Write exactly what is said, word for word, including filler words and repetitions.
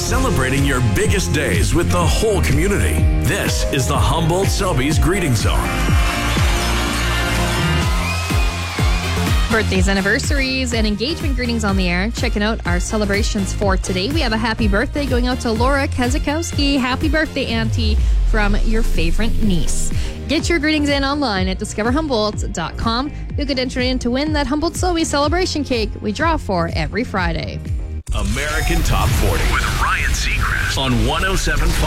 celebrating your biggest days with the whole community. This is the Humboldt-Selby's Greeting Zone. Birthdays, anniversaries, and engagement greetings on the air. Checking out our celebrations for today. We have a happy birthday going out to Laura Kezakowski. Happy birthday, Auntie, from your favorite niece. Get your greetings in online at discover humboldt dot com. You'll get entered in to win that Humboldt-Selby celebration cake we draw for every Friday. American Top forty with Ryan Seacrest on one oh seven point five.